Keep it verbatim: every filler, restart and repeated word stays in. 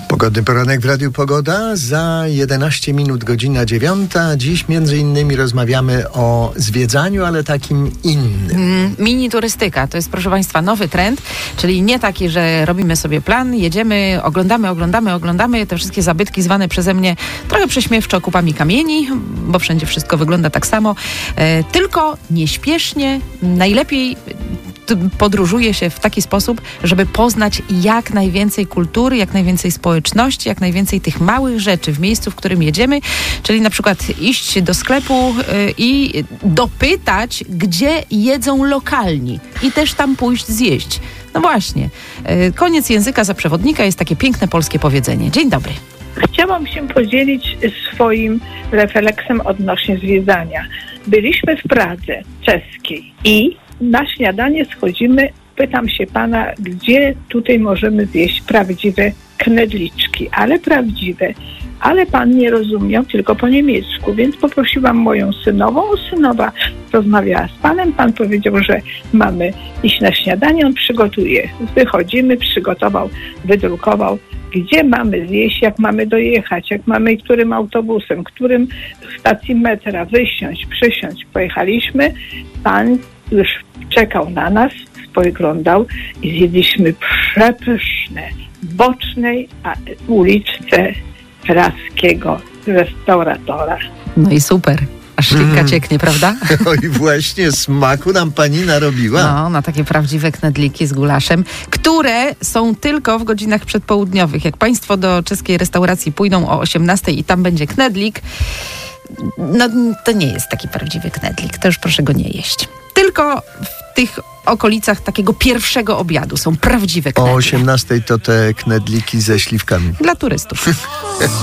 Pogodny poranek w Radiu Pogoda. Za jedenaście minut, godzina dziewiąta. Dziś między innymi rozmawiamy o zwiedzaniu, ale takim innym. Mm, mini turystyka to jest, proszę Państwa, nowy trend, czyli nie taki, że robimy sobie plan, jedziemy, oglądamy, oglądamy, oglądamy te wszystkie zabytki zwane przeze mnie trochę prześmiewczo kupami kamieni, bo wszędzie wszystko wygląda tak samo, e, tylko nieśpiesznie, najlepiej podróżuje się w taki sposób, żeby poznać jak najwięcej kultury, jak najwięcej społeczności, jak najwięcej tych małych rzeczy w miejscu, w którym jedziemy, czyli na przykład iść do sklepu i dopytać, gdzie jedzą lokalni i też tam pójść zjeść. No właśnie, koniec języka za przewodnika jest takie piękne polskie powiedzenie. Dzień dobry. Chciałam się podzielić swoim refleksem odnośnie zwiedzania. Byliśmy w Pradze czeskiej i na śniadanie schodzimy, pytam się pana, gdzie tutaj możemy zjeść prawdziwe knedliczki, ale prawdziwe. Ale pan nie rozumiał, tylko po niemiecku, więc poprosiłam moją synową. Synowa rozmawiała z panem, pan powiedział, że mamy iść na śniadanie, on przygotuje. Wychodzimy, przygotował, wydrukował, gdzie mamy zjeść, jak mamy dojechać, jak mamy, którym autobusem, którym stacji metra wysiąść, przysiąść. Pojechaliśmy, pan już czekał na nas, spoglądał i zjedliśmy przepyszne bocznej uliczce praskiego restauratora. No i super. Aż ślinka mm. cieknie, prawda? No i właśnie smaku nam pani narobiła. No, na takie prawdziwe knedliki z gulaszem, które są tylko w godzinach przedpołudniowych. Jak państwo do czeskiej restauracji pójdą o osiemnastej i tam będzie knedlik, no to nie jest taki prawdziwy knedlik. To już proszę go nie jeść. Tylko w tych okolicach takiego pierwszego obiadu są prawdziwe knedliki. O osiemnastej to te knedliki ze śliwkami. Dla turystów.